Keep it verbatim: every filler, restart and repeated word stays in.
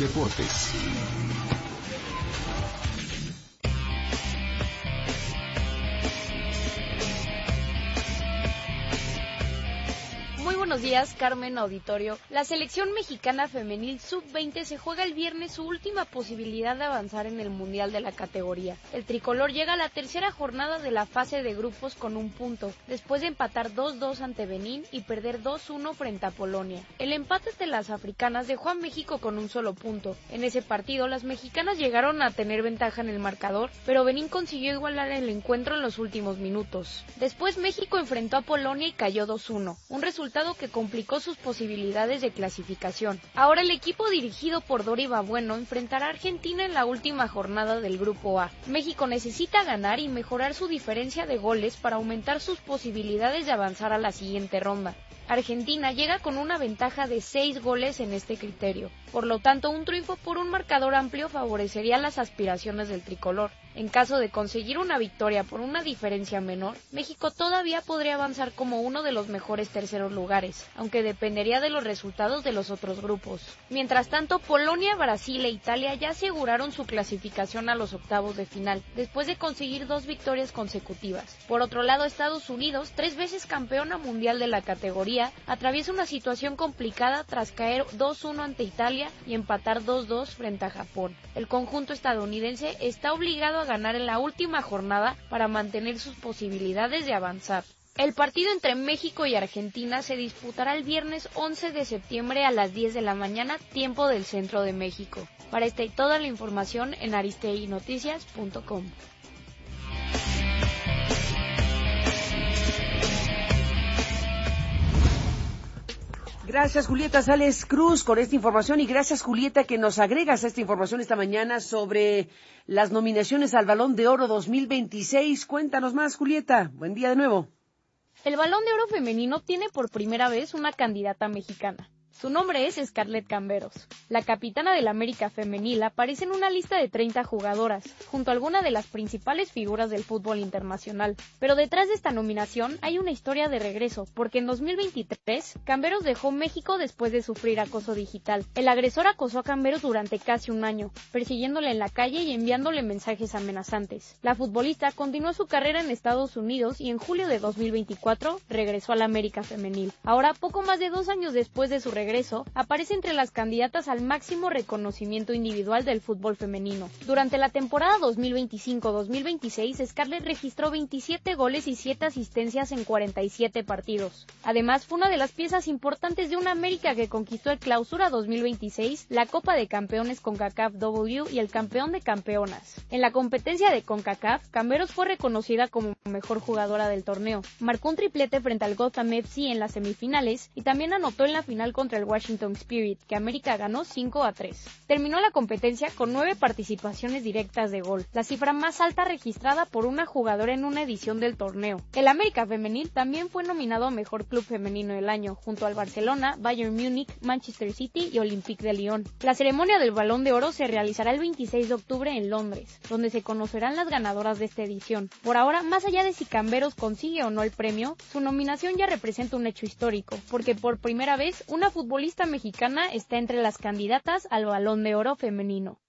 Deportes. Buenos días, Carmen Auditorio. La selección mexicana femenil sub veinte se juega el viernes su última posibilidad de avanzar en el Mundial de la categoría. El tricolor llega a la tercera jornada de la fase de grupos con un punto, después de empatar dos dos ante Benín y perder dos uno frente a Polonia. El empate de las africanas dejó a México con un solo punto. En ese partido, las mexicanas llegaron a tener ventaja en el marcador, pero Benín consiguió igualar el encuentro en los últimos minutos. Después, México enfrentó a Polonia y cayó dos uno, un resultado que que complicó sus posibilidades de clasificación. Ahora el equipo dirigido por Dori Babueno enfrentará a Argentina en la última jornada del Grupo A. México necesita ganar y mejorar su diferencia de goles para aumentar sus posibilidades de avanzar a la siguiente ronda. Argentina llega con una ventaja de seis goles en este criterio. Por lo tanto, un triunfo por un marcador amplio favorecería las aspiraciones del tricolor. En caso de conseguir una victoria por una diferencia menor, México todavía podría avanzar como uno de los mejores terceros lugares, aunque dependería de los resultados de los otros grupos. Mientras tanto, Polonia, Brasil e Italia ya aseguraron su clasificación a los octavos de final, después de conseguir dos victorias consecutivas. Por otro lado, Estados Unidos, tres veces campeona mundial de la categoría, atraviesa una situación complicada tras caer dos uno ante Italia y empatar dos dos frente a Japón. El conjunto estadounidense está obligado a ganar en la última jornada para mantener sus posibilidades de avanzar. El partido entre México y Argentina se disputará el viernes once de septiembre a las diez de la mañana, tiempo del centro de México. Para esta y toda la información en aristegui noticias punto com. Gracias, Julieta Sales Cruz, con esta información, y gracias, Julieta, que nos agregas esta información esta mañana sobre las nominaciones al Balón de Oro dos mil veintiséis. Cuéntanos más, Julieta. Buen día de nuevo. El Balón de Oro femenino tiene por primera vez una candidata mexicana. Su nombre es Scarlett Camberos. La capitana del América femenil aparece en una lista de treinta jugadoras, junto a algunas de las principales figuras del fútbol internacional. Pero detrás de esta nominación hay una historia de regreso, porque en dos mil veintitrés, Camberos dejó México después de sufrir acoso digital. El agresor acosó a Camberos durante casi un año, persiguiéndole en la calle y enviándole mensajes amenazantes. La futbolista continuó su carrera en Estados Unidos y en julio de dos mil veinticuatro regresó al América femenil. Ahora, poco más de dos años después de su regreso, Regreso, aparece entre las candidatas al máximo reconocimiento individual del fútbol femenino. Durante la temporada dos mil veinticinco dos mil veintiséis, Scarlett registró veintisiete goles y siete asistencias en cuarenta y siete partidos. Además, fue una de las piezas importantes de una América que conquistó el Clausura dos mil veintiséis, la Copa de Campeones CONCACAF W y el Campeón de Campeonas. En la competencia de CONCACAF, Camberos fue reconocida como mejor jugadora del torneo. Marcó un triplete frente al Gotham F C en las semifinales y también anotó en la final contra el Washington Spirit, que América ganó cinco a tres. Terminó la competencia con nueve participaciones directas de gol, la cifra más alta registrada por una jugadora en una edición del torneo. El América femenil también fue nominado a Mejor Club Femenino del Año, junto al Barcelona, Bayern Múnich, Manchester City y Olympique de Lyon. La ceremonia del Balón de Oro se realizará el veintiséis de octubre en Londres, donde se conocerán las ganadoras de esta edición. Por ahora, más allá de si Camberos consigue o no el premio, su nominación ya representa un hecho histórico, porque por primera vez una futbolista mexicana está entre las candidatas al Balón de Oro femenino.